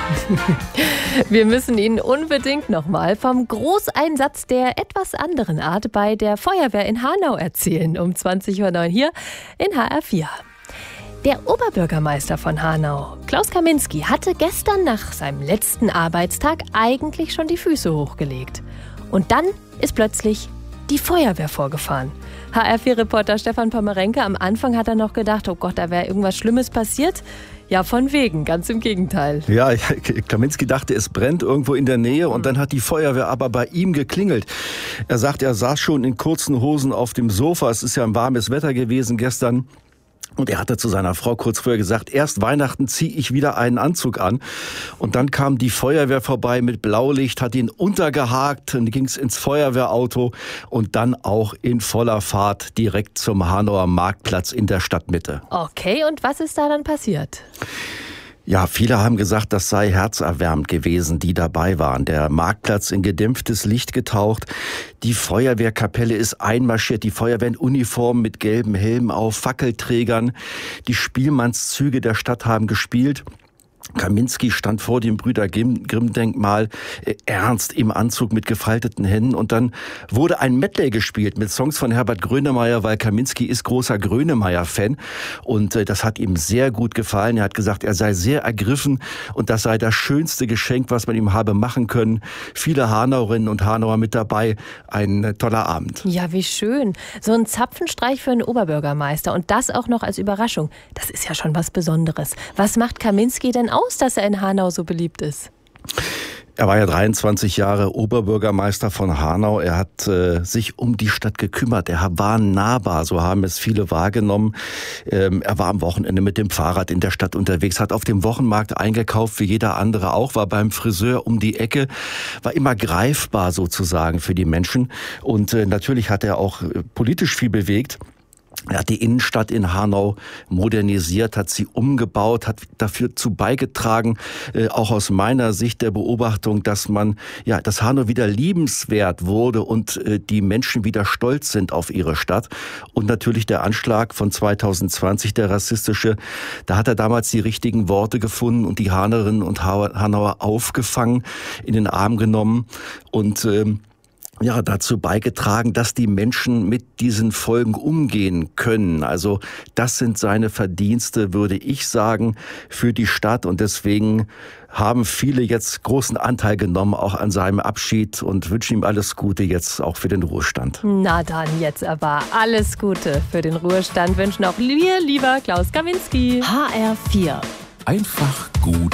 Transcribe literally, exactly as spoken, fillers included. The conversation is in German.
Wir müssen Ihnen unbedingt nochmal vom Großeinsatz der etwas anderen Art bei der Feuerwehr in Hanau erzählen. Um zwanzig Uhr neun hier in H R vier. Der Oberbürgermeister von Hanau, Klaus Kaminski, hatte gestern nach seinem letzten Arbeitstag eigentlich schon die Füße hochgelegt. Und dann ist plötzlich die Feuerwehr vorgefahren. H R vier-Reporter Stefan Pomerenke, am Anfang hat er noch gedacht, oh Gott, da wäre irgendwas Schlimmes passiert. Ja, von wegen, ganz im Gegenteil. Ja, Kaminski dachte, es brennt irgendwo in der Nähe und dann hat die Feuerwehr aber bei ihm geklingelt. Er sagt, er saß schon in kurzen Hosen auf dem Sofa. Es ist ja ein warmes Wetter gewesen gestern. Und er hatte zu seiner Frau kurz vorher gesagt, erst Weihnachten ziehe ich wieder einen Anzug an. Und dann kam die Feuerwehr vorbei mit Blaulicht, hat ihn untergehakt, dann ging es ins Feuerwehrauto und dann auch in voller Fahrt direkt zum Hanauer Marktplatz in der Stadtmitte. Okay, und was ist da dann passiert? Ja, viele haben gesagt, das sei herzerwärmend gewesen, die dabei waren. Der Marktplatz in gedämpftes Licht getaucht. Die Feuerwehrkapelle ist einmarschiert. Die Feuerwehr in Uniform mit gelben Helmen auf, Fackelträgern. Die Spielmannszüge der Stadt haben gespielt. Kaminski stand vor dem Brüder Grimm-Denkmal, äh, ernst im Anzug mit gefalteten Händen. Und dann wurde ein Medley gespielt mit Songs von Herbert Grönemeyer, weil Kaminski ist großer Grönemeyer-Fan. Und äh, das hat ihm sehr gut gefallen. Er hat gesagt, er sei sehr ergriffen und das sei das schönste Geschenk, was man ihm habe machen können. Viele Hanauerinnen und Hanauer mit dabei. Ein äh, toller Abend. Ja, wie schön. So ein Zapfenstreich für einen Oberbürgermeister und das auch noch als Überraschung. Das ist ja schon was Besonderes. Was macht Kaminski denn aus, dass er in Hanau so beliebt ist? Er war ja dreiundzwanzig Jahre Oberbürgermeister von Hanau. Er hat äh, sich um die Stadt gekümmert. Er war nahbar, so haben es viele wahrgenommen. Ähm, er war am Wochenende mit dem Fahrrad in der Stadt unterwegs, hat auf dem Wochenmarkt eingekauft, wie jeder andere auch, war beim Friseur um die Ecke, war immer greifbar sozusagen für die Menschen. Und äh, natürlich hat er auch äh, politisch viel bewegt. Er hat die Innenstadt in Hanau modernisiert, hat sie umgebaut, hat dafür zu beigetragen, äh, auch aus meiner Sicht der Beobachtung, dass man, ja, dass Hanau wieder liebenswert wurde und äh, die Menschen wieder stolz sind auf ihre Stadt. Und natürlich der Anschlag von zwanzig zwanzig, der rassistische, da hat er damals die richtigen Worte gefunden und die Hanauerinnen und Hanauer aufgefangen, in den Arm genommen und ähm, ja, dazu beigetragen, dass die Menschen mit diesen Folgen umgehen können. Also das sind seine Verdienste, würde ich sagen, für die Stadt. Und deswegen haben viele jetzt großen Anteil genommen, auch an seinem Abschied und wünschen ihm alles Gute jetzt auch für den Ruhestand. Na dann, jetzt aber alles Gute für den Ruhestand wünschen auch wir, lieber Klaus Kaminski. H R vier. Einfach gut